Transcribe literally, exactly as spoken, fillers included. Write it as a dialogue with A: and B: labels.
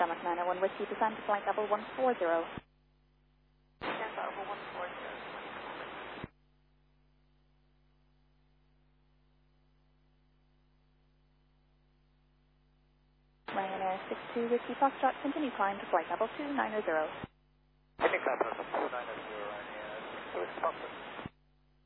A: Shamrock nine oh one Whiskey, descend to flight level one four zero.
B: Descend level one four zero.
A: Ryanair six two Whiskey Foxtrot, continue climb to flight level two nine zero.
B: Continue climb to two nine zero, Ryanair six two Whiskey Foxtrot.